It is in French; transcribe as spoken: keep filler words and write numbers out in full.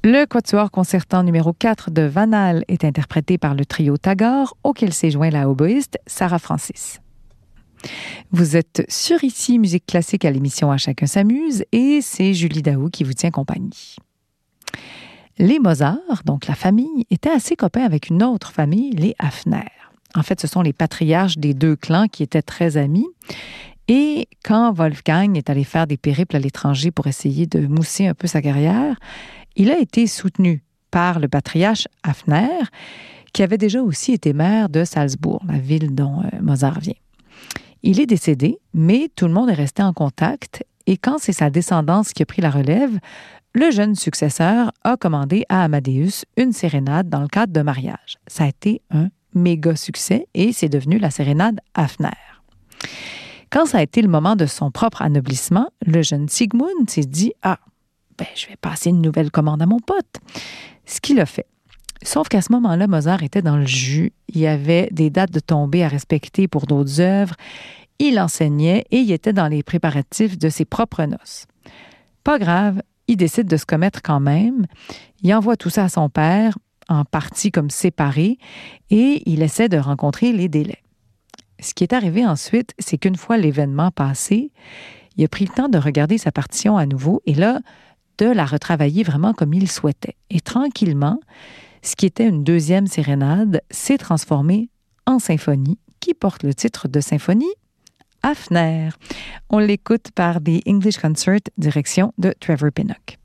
Le quatuor concertant numéro quatre de Van Hal est interprété par le trio Tagore, auquel s'est joint la oboïste Sarah Francis. Vous êtes sur Ici Musique classique à l'émission À chacun s'amuse et c'est Julie Daou qui vous tient compagnie. Les Mozart, donc la famille, étaient assez copains avec une autre famille, les Hafner. En fait, ce sont les patriarches des deux clans qui étaient très amis. Et quand Wolfgang est allé faire des périples à l'étranger pour essayer de mousser un peu sa carrière, il a été soutenu par le patriarche Hafner, qui avait déjà aussi été maire de Salzbourg, la ville dont euh, Mozart vient. Il est décédé, mais tout le monde est resté en contact, et quand c'est sa descendance qui a pris la relève, le jeune successeur a commandé à Amadeus une sérénade dans le cadre d'un mariage. Ça a été un méga succès et c'est devenu la sérénade Hafner. Quand ça a été le moment de son propre anoblissement, le jeune Sigmund s'est dit « Ah, ben, je vais passer une nouvelle commande à mon pote. » Ce qu'il a fait. Sauf qu'à ce moment-là, Mozart était dans le jus. Il y avait des dates de tombée à respecter pour d'autres œuvres. Il enseignait et il était dans les préparatifs de ses propres noces. Pas grave, il décide de se commettre quand même. Il envoie tout ça à son père, en partie comme séparé, et il essaie de rencontrer les délais. Ce qui est arrivé ensuite, c'est qu'une fois l'événement passé, il a pris le temps de regarder sa partition à nouveau et là, de la retravailler vraiment comme il souhaitait. Et tranquillement, ce qui était une deuxième sérénade s'est transformé en symphonie qui porte le titre de symphonie Hafner. On l'écoute par des English Concert, direction de Trevor Pinnock.